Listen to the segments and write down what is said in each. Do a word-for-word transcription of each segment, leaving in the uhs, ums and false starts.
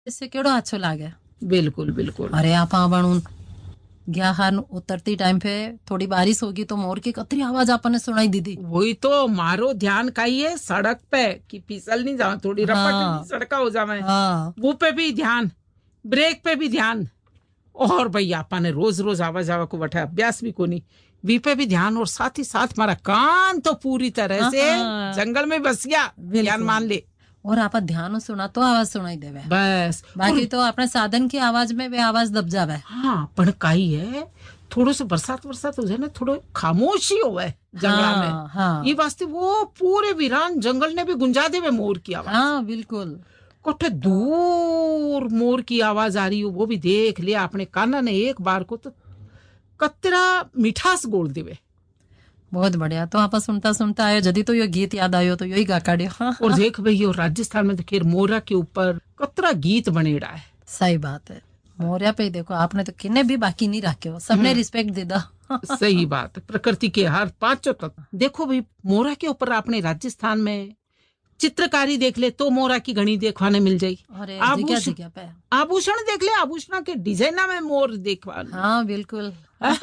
इससे केड़ो अच्छो लागे। बिल्कुल बिल्कुल। अरे आप बनूं गया हन उतरती टाइम पे थोड़ी बारिश होगी तो मोर की कतरी आवाज आपने सुनाई दी थी। वही तो मारो ध्यान काई है सड़क पे कि फिसल नहीं जाओ, थोड़ी रपटली हाँ सड़का हो जावे, हाँ वो पे भी ध्यान, ब्रेक पे भी ध्यान। और भैया अपन ने रोज रोज आवा जावा को बैठा अभ्यास भी कोनी, वी पे भी ध्यान। और साथ ही साथ हमारा कान तो पूरी तरह हाँ से हाँ जंगल में बस गया, ध्यान मान बिल्कुल। ले। और आप ध्यान सुना तो आवाज सुनाई देवे, बस। और बाकी तो अपने साधन की आवाज में वे आवाज दब जावे। हाँ पण काई है, थोड़ो सो बरसात बरसात हो जाए ना, थोड़ो खामोशी होवे जंगला में, हाँ ये हाँ वास्ते वो पूरे वीरान जंगल ने भी गुंजा देवे मोर की आवाज। हाँ बिल्कुल। कोठे दूर मोर की आवाज आ रही हो, वो भी देख लिया अपने काना ने एक बार को, तो कतरा मिठास गोल देवे। बहुत बढ़िया। तो आप सुनता सुनता आयो, जदी तो यो गीत याद आयो तो यही गा काढ़ियो। और देख भाई और राजस्थान में तो खैर मोरा के ऊपर कतरा गीत बनेड़ा है। सही बात है। मोरिया पे ही देखो आपने तो किन्ने भी बाकी नहीं रखे, सबने रिस्पेक्ट दे दा। सही बात है, प्रकृति के हर पांचों तत्व देखो भाई। मोरा के ऊपर आपने राजस्थान में चित्रकारी देख ले तो मोरा की घनी देखवाने मिल जाए। अरे जिग्या आभूषण जिग्या पे। आभूषण देख ले, आभूषण के डिजाइना में मोर देखवा। हाँ बिल्कुल।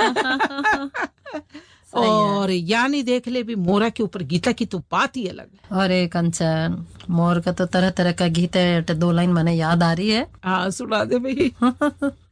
सही है। और यानी देख ले भी मोरा के ऊपर गीता की तो बात ही अलग है। अरे कंचन, मोर का तो तरह तरह का गीत है, दो लाइन मैंने याद आ रही है। हाँ सुना दे भाई।